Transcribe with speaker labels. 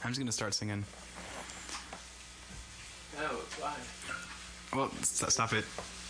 Speaker 1: I'm just gonna start singing.
Speaker 2: No, why?
Speaker 1: Well, stop it.